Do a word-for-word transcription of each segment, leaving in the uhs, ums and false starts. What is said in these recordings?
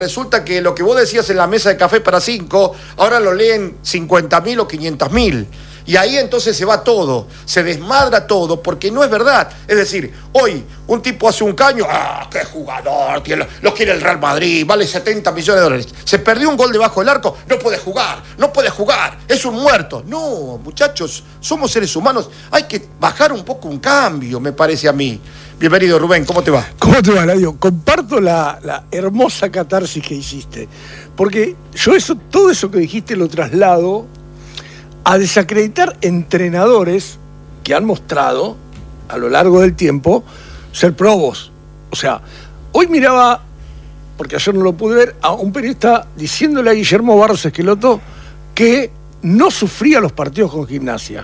Resulta que lo que vos decías en la mesa de café para cinco, ahora lo leen cincuenta mil o quinientos mil. Y ahí entonces se va todo, se desmadra todo, porque no es verdad. Es decir, hoy un tipo hace un caño, ¡ah, qué jugador! Lo, lo quiere el Real Madrid, vale setenta millones de dólares. Se perdió un gol debajo del arco, no puede jugar, no puede jugar, es un muerto. No, muchachos, somos seres humanos, hay que bajar un poco un cambio, me parece a mí. Bienvenido, Rubén, ¿cómo te va? ¿Cómo te va, Ladio? Comparto la, la hermosa catarsis que hiciste, porque yo eso, todo eso que dijiste lo traslado a desacreditar entrenadores que han mostrado a lo largo del tiempo ser probos. O sea, hoy miraba, porque ayer no lo pude ver, a un periodista diciéndole a Guillermo Barros Esqueloto que no sufría los partidos con Gimnasia.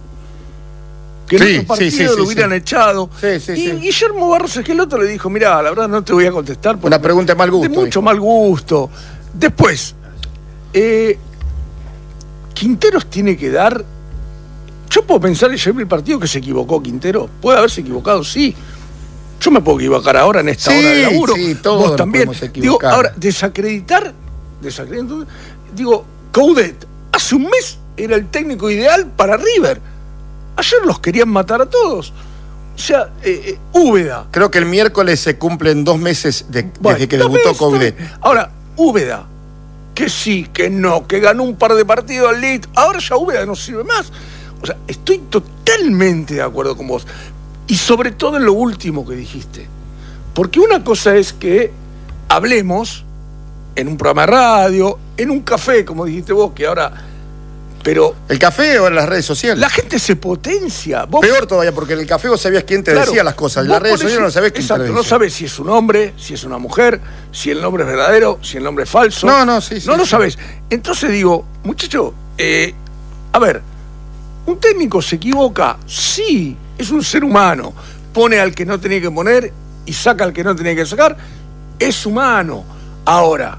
Que en sí, otro partido sí, sí, lo sí, hubieran sí. echado. Sí, sí, y sí. Guillermo Barros Esqueloto le dijo, mirá, la verdad no te voy a contestar. Una pregunta de mal gusto. De mucho dijo. mal gusto. Después, eh, Quinteros tiene que dar... Yo puedo pensar en el partido que se equivocó Quintero. ¿Puede haberse equivocado? Sí. Yo me puedo equivocar ahora en esta sí, hora de laburo. Sí, todos Vos también. Digo, ahora, desacreditar... desacreditar digo, Coudet, hace un mes era el técnico ideal para River. Ayer los querían matar a todos. O sea, eh, eh, Úbeda. Creo que el miércoles se cumplen dos meses de, bueno, desde que debutó Coudet. Ahora, Úbeda, que sí, que no, que ganó un par de partidos al Leeds. Ahora ya Úbeda no sirve más. O sea, estoy totalmente de acuerdo con vos. Y sobre todo en lo último que dijiste. Porque una cosa es que hablemos en un programa de radio, en un café, como dijiste vos, que ahora... Pero ¿el café o en las redes sociales? La gente se potencia. ¿Vos? Peor todavía, porque en el café vos sabías quién te claro, decía las cosas. En las redes sociales no sabés quién exacto, te lo dice. dice. No sabés si es un hombre, si es una mujer, si el nombre es verdadero, si el nombre es falso. No, no, sí, sí. No lo sí. sabés. Entonces digo, muchacho, eh, a ver, un técnico se equivoca, sí, es un ser humano. Pone al que no tenía que poner y saca al que no tenía que sacar. Es humano. Ahora,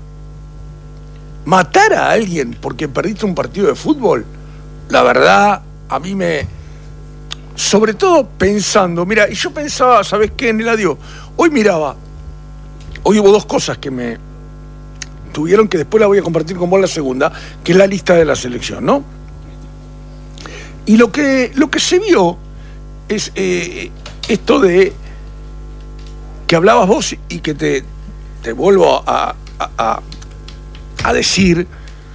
matar a alguien porque perdiste un partido de fútbol, la verdad, a mí me... Sobre todo pensando, mira, y yo pensaba, ¿sabés qué, en el adiós? Hoy miraba, hoy hubo dos cosas que me tuvieron, que después la voy a compartir con vos la segunda, que es la lista de la selección, ¿no? Y lo que, lo que se vio es eh, esto de que hablabas vos y que te, te vuelvo a... a, a a decir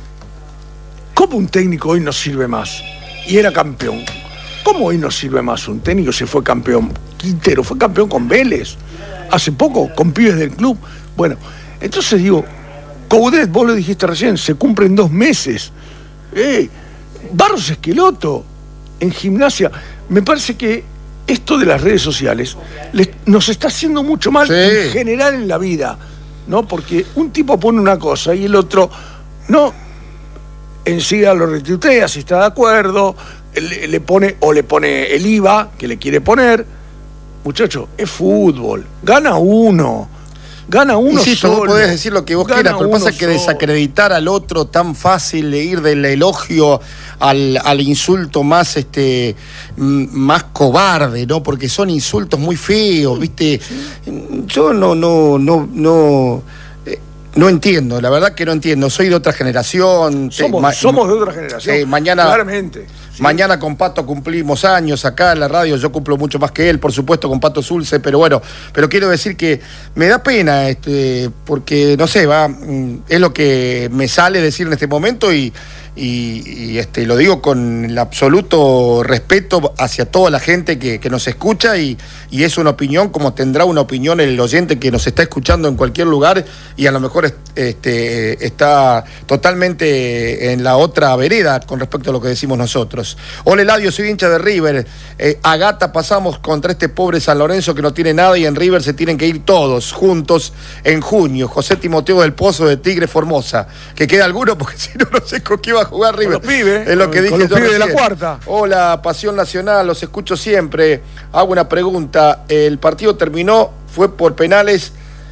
cómo un técnico hoy no sirve más y era campeón. ¿Cómo hoy no sirve más un técnico si fue campeón? Quintero fue campeón con Vélez hace poco, con pibes del club. Bueno, entonces digo, Coudet, vos lo dijiste recién, se cumplen dos meses. Eh, Barros Esqueloto en Gimnasia. Me parece que esto de las redes sociales les, nos está haciendo mucho mal sí. en general en la vida. ¿No? Porque un tipo pone una cosa y el otro no, enseguida lo retuitea si está de acuerdo, le, le pone o le pone el I V A que le quiere poner. Muchacho, es fútbol, gana uno, gana uno Insisto, solo. Vos podés decir lo que vos quieras, pero pasa que solo. Desacreditar al otro tan fácil, de ir del elogio al, al insulto más este más cobarde, ¿no? Porque son insultos muy feos, ¿viste? Yo no, no, no, no, eh, no entiendo, la verdad que no entiendo. Soy de otra generación. Somos, ma- somos de otra generación. Eh, mañana, claramente. Sí. Mañana con Pato cumplimos años acá en la radio, yo cumplo mucho más que él, por supuesto, con Pato Zulce, pero bueno, pero quiero decir que me da pena, este, porque, no sé, va, es lo que me sale decir en este momento y, y, y este, lo digo con el absoluto respeto hacia toda la gente que, que nos escucha y, y es una opinión como tendrá una opinión el oyente que nos está escuchando en cualquier lugar y a lo mejor este, está totalmente en la otra vereda con respecto a lo que decimos nosotros. Hola Eladio, soy hincha de River. Eh, a Gata pasamos contra este pobre San Lorenzo que no tiene nada y en River se tienen que ir todos juntos en junio. José Timoteo del Pozo de Tigre Formosa. ¿Que queda alguno? Porque si no, no sé con qué va a jugar River. Con los pibes. Es lo que dije con los yo pibes recién. De la cuarta. Hola, Pasión Nacional, los escucho siempre. Hago una pregunta. El partido terminó, fue por penales.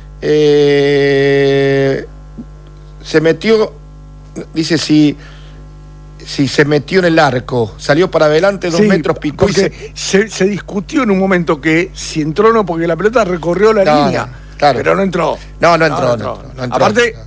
Eh, se metió, dice si... si se metió en el arco, salió para adelante dos sí, metros, picó y se... se... se discutió en un momento que si entró o no, porque la pelota recorrió la no, línea. Claro. Pero no entró. No, no entró, no entró, no entró. Aparte,